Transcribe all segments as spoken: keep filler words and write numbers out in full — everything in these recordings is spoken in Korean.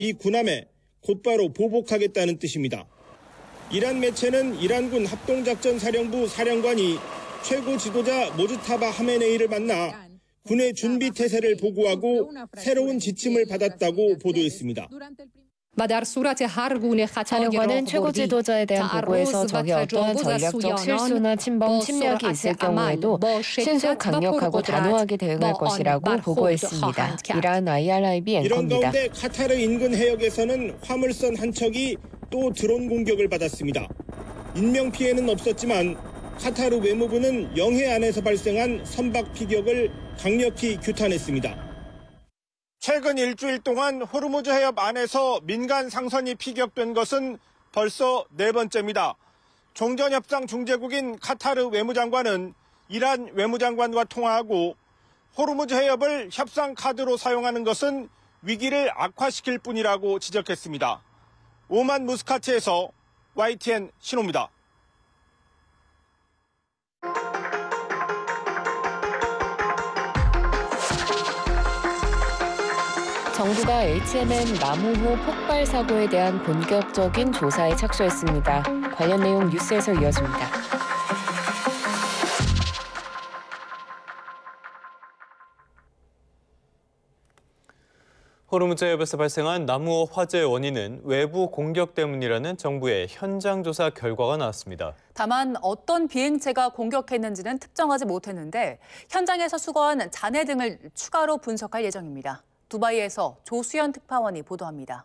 이 군함에 곧바로 보복하겠다는 뜻입니다. 이란 매체는 이란군 합동작전사령부 사령관이 최고 지도자 모즈타바 하메네이를 만나 군의 준비 태세를 보고하고 새로운 지침을 받았다고 보도했습니다. 사령관은 최고 지도자에 대한 보고에서 적이 어떠한 전략적 실수나 침범, 침략이 있을 경우에도 신속 강력하고 단호하게 대응할 것이라고 보고했습니다. 이란 아이알아이비 이런 앵커입니다. 가운데 카타르 인근 해역에서는 화물선 한 척이 또 드론 공격을 받았습니다. 인명피해는 없었지만 카타르 외무부는 영해 안에서 발생한 선박 피격을 강력히 규탄했습니다. 최근 일주일 동안 호르무즈 해협 안에서 민간 상선이 피격된 것은 벌써 네 번째입니다. 종전협상 중재국인 카타르 외무장관은 이란 외무장관과 통화하고 호르무즈 해협을 협상 카드로 사용하는 것은 위기를 악화시킬 뿐이라고 지적했습니다. 오만 무스카트에서 와이티엔 신호입니다. 정부가 에이치엠엔 나무호 폭발 사고에 대한 본격적인 조사에 착수했습니다. 관련 내용 뉴스에서 이어집니다. 호르무즈 해협에서 발생한 나무호 화재의 원인은 외부 공격 때문이라는 정부의 현장 조사 결과가 나왔습니다. 다만 어떤 비행체가 공격했는지는 특정하지 못했는데 현장에서 수거한 잔해 등을 추가로 분석할 예정입니다. 두바이에서 조수연 특파원이 보도합니다.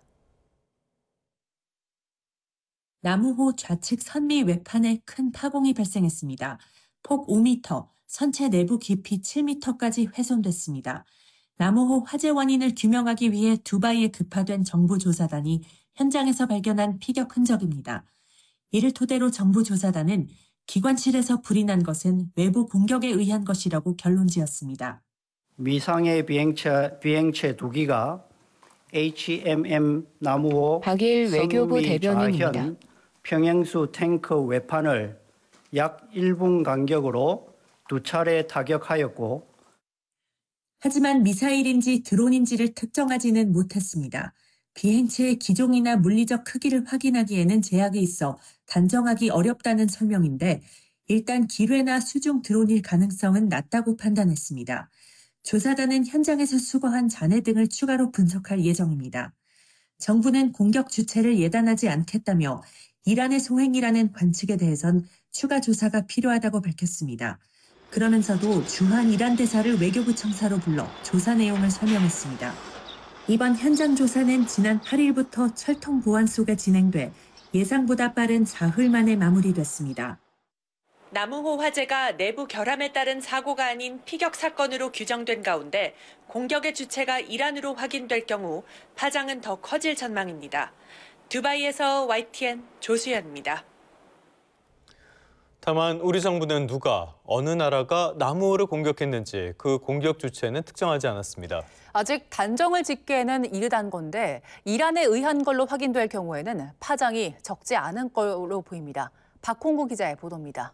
나무호 좌측 선미 외판에 큰 파공이 발생했습니다. 폭 오 미터, 선체 내부 깊이 칠 미터까지 훼손됐습니다. 나무호 화재 원인을 규명하기 위해 두바이에 급파된 정부 조사단이 현장에서 발견한 피격 흔적입니다. 이를 토대로 정부 조사단은 기관실에서 불이 난 것은 외부 공격에 의한 것이라고 결론지었습니다. 미상의 비행체, 비행체 두 기가 에이치엠엠 나무호 박일 외교부 대변인입니다. 좌현 평행수 탱크 외판을 약 일 분 간격으로 두 차례 타격하였고 하지만 미사일인지 드론인지를 특정하지는 못했습니다. 비행체의 기종이나 물리적 크기를 확인하기에는 제약이 있어 단정하기 어렵다는 설명인데 일단 기뢰나 수중 드론일 가능성은 낮다고 판단했습니다. 조사단은 현장에서 수거한 잔해 등을 추가로 분석할 예정입니다. 정부는 공격 주체를 예단하지 않겠다며 이란의 소행이라는 관측에 대해선 추가 조사가 필요하다고 밝혔습니다. 그러면서도 주한 이란 대사를 외교부 청사로 불러 조사 내용을 설명했습니다. 이번 현장 조사는 지난 팔 일부터 철통 보안 속에 진행돼 예상보다 빠른 사흘 만에 마무리됐습니다. 나무호 화재가 내부 결함에 따른 사고가 아닌 피격 사건으로 규정된 가운데 공격의 주체가 이란으로 확인될 경우 파장은 더 커질 전망입니다. 두바이에서 와이티엔 조수연입니다. 다만 우리 정부는 누가, 어느 나라가 나무호를 공격했는지 그 공격 주체는 특정하지 않았습니다. 아직 단정을 짓기에는 이르단 건데 이란에 의한 걸로 확인될 경우에는 파장이 적지 않은 걸로 보입니다. 박홍구 기자의 보도입니다.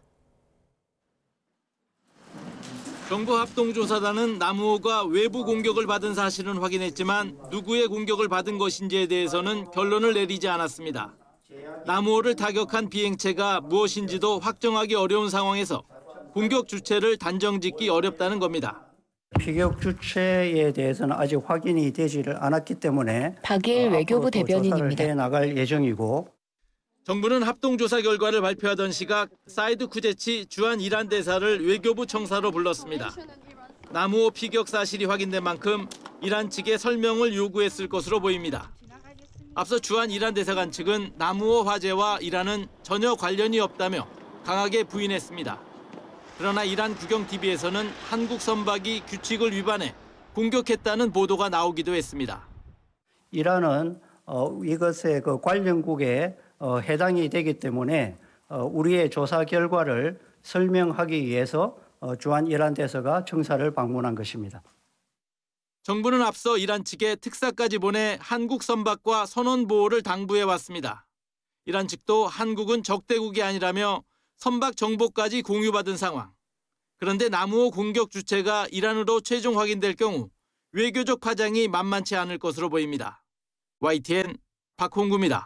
정부 합동조사단은 나무호가 외부 공격을 받은 사실은 확인했지만 누구의 공격을 받은 것인지에 대해서는 결론을 내리지 않았습니다. 나무호를 타격한 비행체가 무엇인지도 확정하기 어려운 상황에서 공격 주체를 단정짓기 어렵다는 겁니다. 피격 주체에 대해서는 아직 확인이 되지를 않았기 때문에 박일 외교부 대변인입니다. 조사를 해 나갈 예정이고 정부는 합동조사 결과를 발표하던 시각 사이드 쿠제치 주한 이란 대사를 외교부 청사로 불렀습니다. 나무호 피격 사실이 확인된 만큼 이란 측에 설명을 요구했을 것으로 보입니다. 앞서 주한 이란 대사관 측은 나무호 화재와 이란은 전혀 관련이 없다며 강하게 부인했습니다. 그러나 이란 국영티비에서는 한국 선박이 규칙을 위반해 공격했다는 보도가 나오기도 했습니다. 이란은 어, 이것의 그 관련국에 어, 해당이 되기 때문에 어, 우리의 조사 결과를 설명하기 위해서 어, 주한 이란 대사가 청사를 방문한 것입니다. 정부는 앞서 이란 측에 특사까지 보내 한국 선박과 선원 보호를 당부해 왔습니다. 이란 측도 한국은 적대국이 아니라며 선박 정보까지 공유받은 상황. 그런데 나무호 공격 주체가 이란으로 최종 확인될 경우 외교적 파장이 만만치 않을 것으로 보입니다. 와이티엔 박홍구입니다.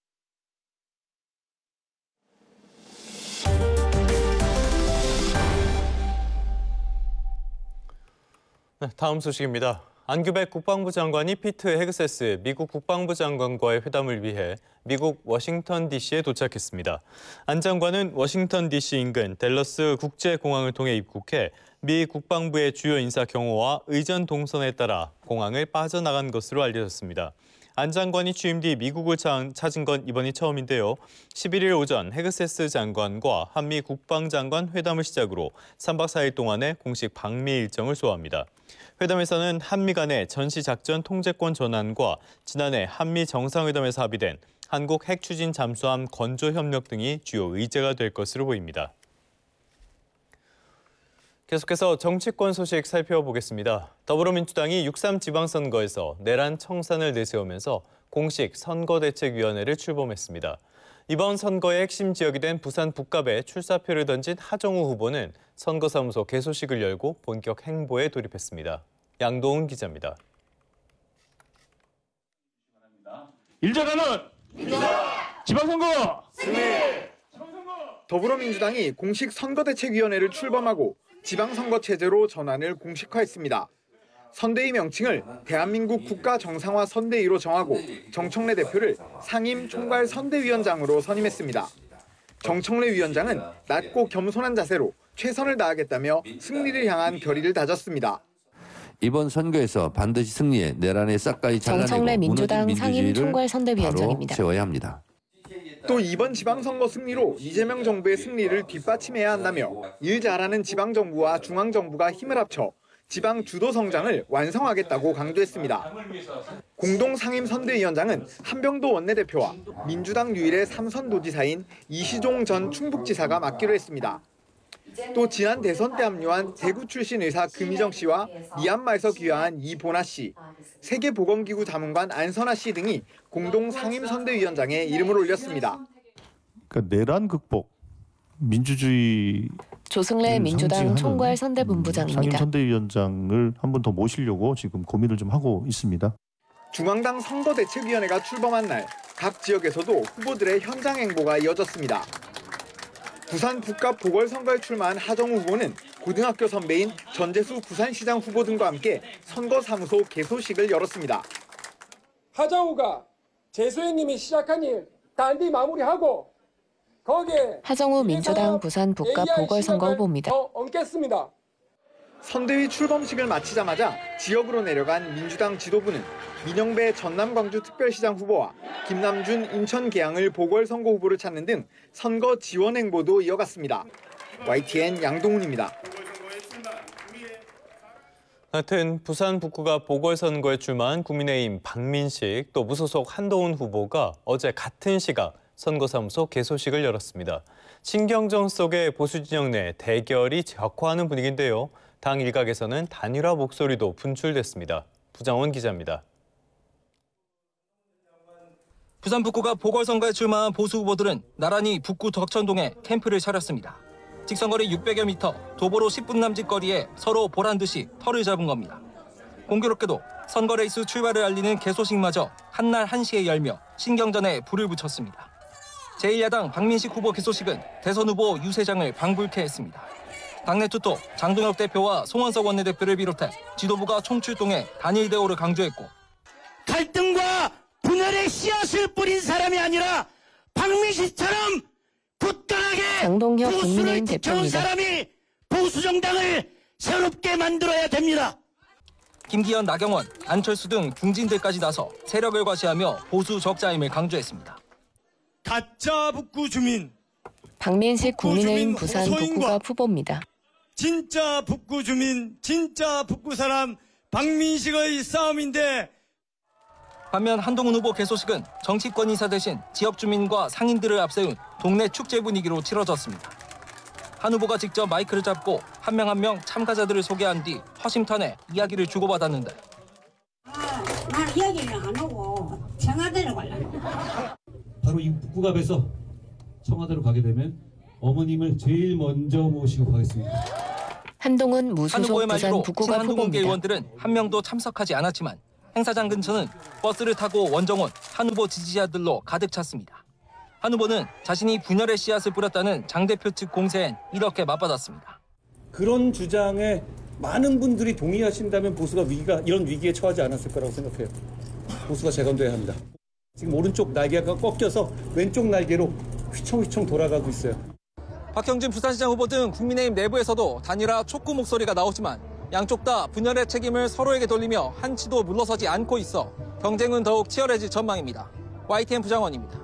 네, 다음 소식입니다. 안규백 국방부 장관이 피트 헤그세스 미국 국방부 장관과의 회담을 위해 미국 워싱턴 디씨에 도착했습니다. 안 장관은 워싱턴 디씨 인근 댈러스 국제공항을 통해 입국해 미 국방부의 주요 인사 경호와 의전 동선에 따라 공항을 빠져나간 것으로 알려졌습니다. 안 장관이 취임 뒤 미국을 찾은 건 이번이 처음인데요. 십일 일 오전 헤그세스 장관과 한미 국방장관 회담을 시작으로 삼박 사일 동안의 공식 방미 일정을 소화합니다. 회담에서는 한미 간의 전시작전 통제권 전환과 지난해 한미 정상회담에서 합의된 한국 핵추진 잠수함 건조 협력 등이 주요 의제가 될 것으로 보입니다. 계속해서 정치권 소식 살펴보겠습니다. 더불어민주당이 육삼 지방선거에서 내란 청산을 내세우면서 공식 선거대책위원회를 출범했습니다. 이번 선거의 핵심 지역이 된 부산 북갑에 출사표를 던진 하정우 후보는 선거사무소 개소식을 열고 본격 행보에 돌입했습니다. 양도훈 기자입니다. 일자가는 지방선거 승리! 더불어민주당이 공식 선거대책위원회를 출범하고 지방선거 체제로 전환을 공식화했습니다. 선대위 명칭을 대한민국 국가정상화 선대위로 정하고 정청래 대표를 상임 총괄 선대위원장으로 선임했습니다. 정청래 위원장은 낮고 겸손한 자세로 최선을 다하겠다며 승리를 향한 결의를 다졌습니다. 이번 선거에서 반드시 승리해 내란의 싹가이 잘라내고 정청래 민주당 무너진 상임 민주주의를 총괄 선대위원장입니다. 바로 세워야 합니다. 또 이번 지방선거 승리로 이재명 정부의 승리를 뒷받침해야 한다며 일 잘하는 지방정부와 중앙정부가 힘을 합쳐 지방 주도 성장을 완성하겠다고 강조했습니다. 공동 상임 선대위원장은 한병도 원내대표와 민주당 유일의 삼선도지사인 이시종 전 충북지사가 맡기로 했습니다. 또 지난 대선 때 합류한 대구 출신 의사 금희정 씨와 미얀마에서 귀화한 이보나 씨, 세계보건기구 자문관 안선아 씨 등이 공동 상임 선대위원장에 이름을 올렸습니다. 그러니까 내란 극복, 민주주의 조승래 민주당 총괄 선대본부장입니다. 상임 선대위원장을 한 번 더 모시려고 지금 고민을 좀 하고 있습니다. 중앙당 선거대책위원회가 출범한 날 각 지역에서도 후보들의 현장 행보가 이어졌습니다. 부산 북갑 보궐선거에 출마한 하정우 후보는 고등학교 선배인 전재수 부산시장 후보 등과 함께 선거사무소 개소식을 열었습니다. 하정우가 재수님이 시작한 일 단디 마무리하고 거기에 하정우 민주당 부산 북갑 보궐선거 후보입니다. 더 얹겠습니다. 선대위 출범식을 마치자마자 지역으로 내려간 민주당 지도부는 민영배 전남 광주 특별시장 후보와 김남준 인천 계양을 보궐선거 후보를 찾는 등 선거 지원 행보도 이어갔습니다. 와이티엔 양동훈입니다. 하여튼 부산 북구가 보궐선거에 출마한 국민의힘 박민식 또 무소속 한동훈 후보가 어제 같은 시각 선거사무소 개소식을 열었습니다. 신경전 속의 보수 진영 내 대결이 격화하는 분위기인데요. 당 일각에서는 단일화 목소리도 분출됐습니다. 부장원 기자입니다. 부산 북구가 보궐선거에 출마한 보수 후보들은 나란히 북구 덕천동에 캠프를 차렸습니다. 직선거리 육백여 미터, 도보로 십 분 남짓 거리에 서로 보란 듯이 털을 잡은 겁니다. 공교롭게도 선거 레이스 출발을 알리는 개소식마저 한날 한시에 열며 신경전에 불을 붙였습니다. 제일 야당 박민식 후보 개소식은 대선 후보 유세장을 방불케 했습니다. 당내 투톱 장동혁 대표와 송원석 원내대표를 비롯해 지도부가 총출동해 단일 대우를 강조했고 갈등과 분열의 씨앗을 뿌린 사람이 아니라 박민식처럼 굳건하게 장동혁 보수를 국민의힘 지켜온 대표입니다. 사람이 보수 정당을 새롭게 만들어야 됩니다. 김기현, 나경원, 안철수 등 중진들까지 나서 세력을 과시하며 보수 적자임을 강조했습니다. 가짜 북구 주민, 박민식 북구 국민의힘 주민 부산 호소인과 북구갑 후보입니다. 진짜 북구 주민, 진짜 북구 사람 박민식의 싸움인데 반면 한동훈 후보 개소식은 정치권 인사 대신 지역 주민과 상인들을 앞세운 동네 축제 분위기로 치러졌습니다. 한 후보가 직접 마이크를 잡고 한 명 한 명 참가자들을 소개한 뒤 허심탄회 이야기를 주고받았는데 아, 난 이야기를 안 하고 청와대로 가려고. 바로 이 북구갑에서 청와대로 가게 되면 어머님을 제일 먼저 모시고 가겠습니다. 한동훈 한 무소속 후보의 부산 말로 북구갑 친한동훈계 후보입니다. 의원들은 한 명도 참석하지 않았지만 행사장 근처는 버스를 타고 원정온 한 후보 지지자들로 가득 찼습니다. 한 후보는 자신이 분열의 씨앗을 뿌렸다는 장 대표 측 공세엔 이렇게 맞받았습니다. 그런 주장에 많은 분들이 동의하신다면 보수가 위기가 이런 위기에 처하지 않았을 거라고 생각해요. 보수가 재건돼야 합니다. 지금 오른쪽 날개가 꺾여서 왼쪽 날개로 휘청휘청 돌아가고 있어요. 박형진 부산시장 후보 등 국민의힘 내부에서도 단일화 촉구 목소리가 나오지만 양쪽 다 분열의 책임을 서로에게 돌리며 한치도 물러서지 않고 있어 경쟁은 더욱 치열해질 전망입니다. 와이티엔 부장원입니다.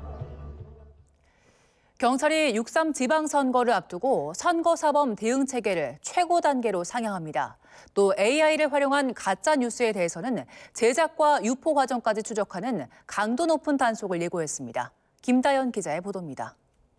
경찰이 육삼 지방선거를 앞두고 선거사범 대응 체계를 최고 단계로 상향합니다. 또 에이아이를 활용한 가짜 뉴스에 대해서는 제작과 유포 과정까지 추적하는 강도 높은 단속을 예고했습니다. 김다연 기자의 보도입니다.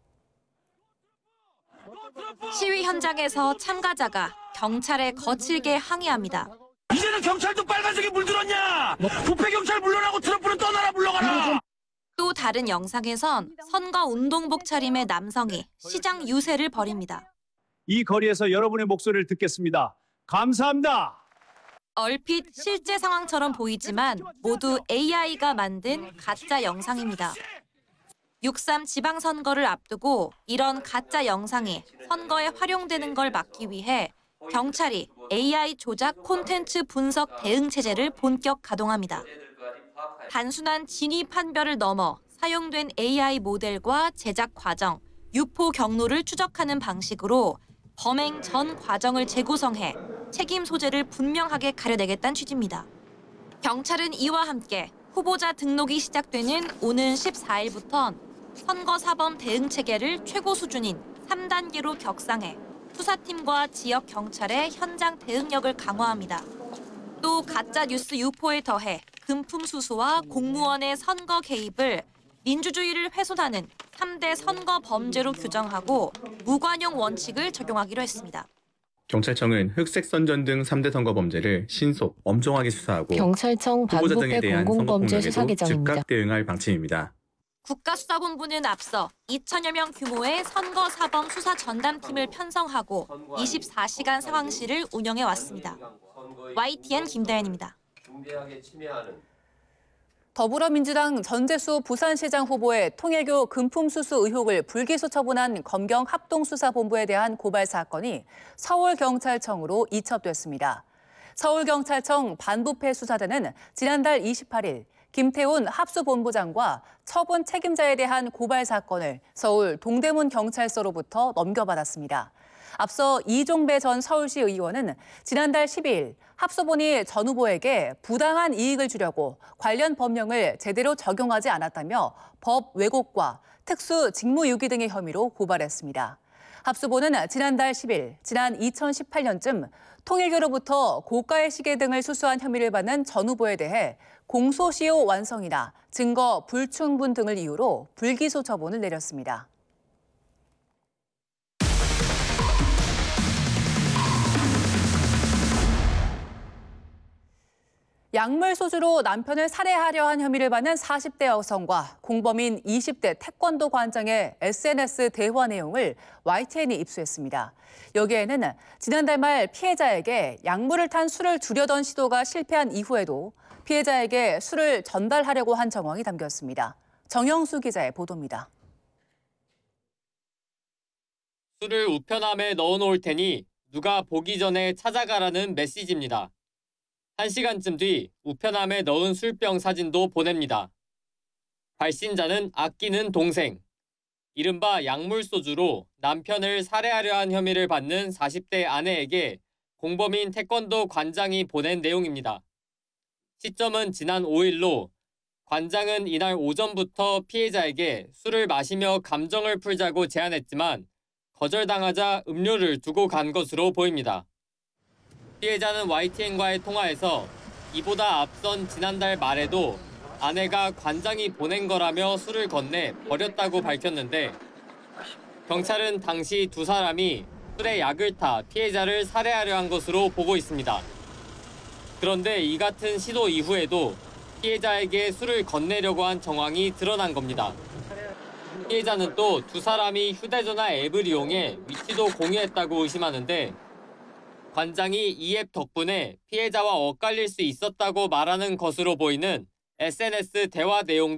시위 현장에서 참가자가 경찰에 거칠게 항의합니다. 이제는 경찰도 빨간색에 물들었냐? 부패 경찰 물러나고 트럼프는 떠나라 물러가라. 또 다른 영상에선 선거 운동복 차림의 남성이 시장 유세를 벌입니다. 이 거리에서 여러분의 목소리를 듣겠습니다. 감사합니다. 얼핏 실제 상황처럼 보이지만 모두 에이아이가 만든 가짜 영상입니다. 육삼 지방선거를 앞두고 이런 가짜 영상이 선거에 활용되는 걸 막기 위해 경찰이 에이아이 조작 콘텐츠 분석 대응 체제를 본격 가동합니다. 단순한 진위 판별을 넘어 사용된 에이아이 모델과 제작 과정, 유포 경로를 추적하는 방식으로 범행 전 과정을 재구성해 책임 소재를 분명하게 가려내겠다는 취지입니다. 경찰은 이와 함께 후보자 등록이 시작되는 오는 십사일부터 선거사범 대응 체계를 최고 수준인 삼 단계로 격상해 수사팀과 지역 경찰의 현장 대응력을 강화합니다. 또 가짜 뉴스 유포에 더해 금품 수수와 공무원의 선거 개입을 민주주의를 훼손하는 삼 대 선거 범죄로 규정하고 무관용 원칙을 적용하기로 했습니다. 경찰청은 흑색 선전 등 삼 대 선거 범죄를 신속, 엄정하게 수사하고 경찰청 후보자 등에 반부패 대한 선거 공공범죄 폭력에도 수사기장입니다. 즉각 대응할 방침입니다. 국가수사본부는 앞서 이천여 명 규모의 선거사범 수사 전담팀을 편성하고 이십사 시간 상황실을 운영해 왔습니다. 와이티엔 김다연입니다. 더불어민주당 전재수 부산시장 후보의 통일교 금품수수 의혹을 불기소 처분한 검경 합동수사본부에 대한 고발 사건이 서울경찰청으로 이첩됐습니다. 서울경찰청 반부패 수사대는 지난달 이십팔일 김태훈 합수본부장과 처분 책임자에 대한 고발 사건을 서울 동대문 경찰서로부터 넘겨받았습니다. 앞서 이종배 전 서울시 의원은 지난달 십이일 합수본이 전 후보에게 부당한 이익을 주려고 관련 법령을 제대로 적용하지 않았다며 법 왜곡과 특수 직무유기 등의 혐의로 고발했습니다. 합수본은 지난달 십일, 지난 이천십팔년쯤 통일교로부터 고가의 시계 등을 수수한 혐의를 받는 전 후보에 대해 공소시효 완성이나 증거 불충분 등을 이유로 불기소 처분을 내렸습니다. 약물 소주로 남편을 살해하려 한 혐의를 받는 사십 대 여성과 공범인 이십 대 태권도 관장의 에스엔에스 대화 내용을 와이티엔이 입수했습니다. 여기에는 지난달 말 피해자에게 약물을 탄 술을 주려던 시도가 실패한 이후에도 피해자에게 술을 전달하려고 한 정황이 담겼습니다. 정영수 기자의 보도입니다. 술을 우편함에 넣어놓을 테니 누가 보기 전에 찾아가라는 메시지입니다. 한 시간쯤 뒤 우편함에 넣은 술병 사진도 보냅니다. 발신자는 아끼는 동생. 이른바 약물소주로 남편을 살해하려 한 혐의를 받는 사십 대 아내에게 공범인 태권도 관장이 보낸 내용입니다. 시점은 지난 오일로 관장은 이날 오전부터 피해자에게 술을 마시며 감정을 풀자고 제안했지만 거절당하자 음료를 두고 간 것으로 보입니다. 피해자는 와이티엔과의 통화에서 이보다 앞선 지난달 말에도 아내가 관장이 보낸 거라며 술을 건네 버렸다고 밝혔는데 경찰은 당시 두 사람이 술에 약을 타 피해자를 살해하려 한 것으로 보고 있습니다. 그런데 이 같은 시도 이후에도 피해자에게 술을 건네려고 한 정황이 드러난 겁니다. 피해자는 또 두 사람이 휴대전화 앱을 이용해 위치도 공유했다고 의심하는데 관장이 이 앱 덕분에 피해자와 엇갈릴 수 있었다고 말하는 것으로 보이는 에스엔에스 대화 내용